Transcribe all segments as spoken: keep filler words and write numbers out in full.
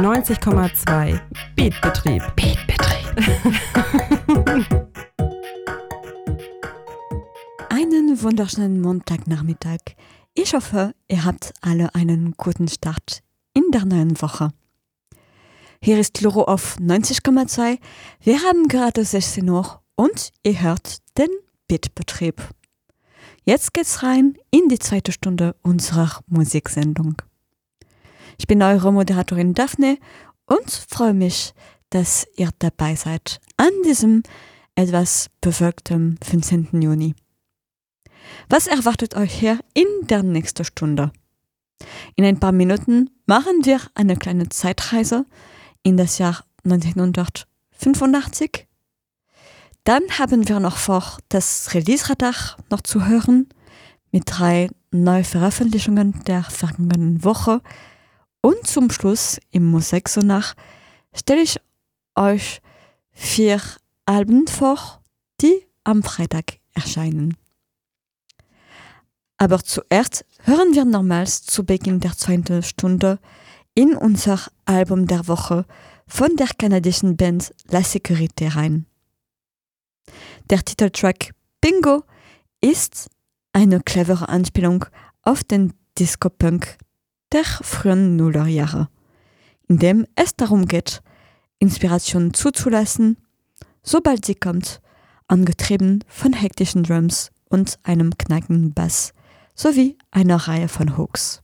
neunzig Komma zwei Beatbetrieb. Beatbetrieb. Einen wunderschönen Montagnachmittag. Ich hoffe, ihr habt alle einen guten Start in der neuen Woche. Hier ist Loro auf neunzig Komma zwei. Wir haben gerade sechzehn Uhr und ihr hört den Beatbetrieb. Jetzt geht's rein in die zweite Stunde unserer Musiksendung. Ich bin eure Moderatorin Daphne und freue mich, dass ihr dabei seid an diesem etwas bewölkten fünfzehnten Juni. Was erwartet euch hier in der nächsten Stunde? In ein paar Minuten machen wir eine kleine Zeitreise in das Jahr neunzehnhundertfünfundachtzig. Dann haben wir noch vor, das Release-Radar noch zu hören mit drei Neuveröffentlichungen der vergangenen Woche. Und zum Schluss im Musiksonar stelle ich euch vier Alben vor, die am Freitag erscheinen. Aber zuerst hören wir nochmals zu Beginn der zweiten Stunde in unser Album der Woche von der kanadischen Band La Sécurité rein. Der Titeltrack Bingo ist eine clevere Anspielung auf den Disco-Punk der frühen Nullerjahre, in dem es darum geht, Inspiration zuzulassen, sobald sie kommt, angetrieben von hektischen Drums und einem knackenden Bass sowie einer Reihe von Hooks.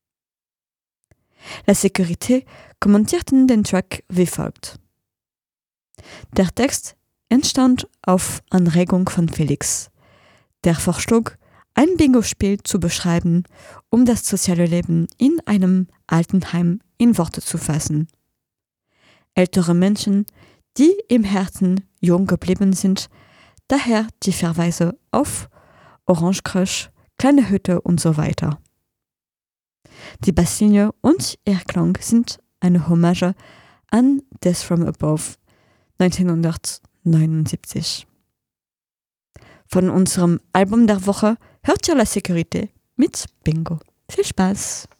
La Sécurité kommentierten den Track wie folgt. Der Text entstand auf Anregung von Felix, der vorschlug, ein Bingo-Spiel zu beschreiben, um das soziale Leben in einem Altenheim in Worte zu fassen. Ältere Menschen, die im Herzen jung geblieben sind, daher die Verweise auf Orange Crush, kleine Hütte und so weiter. Die Basslinie und ihr Klang sind eine Hommage an Death from Above neunzehnhundertneunundsiebzig. Von unserem Album der Woche hört ihr La Sécurité mit Bingo. Viel Spaß!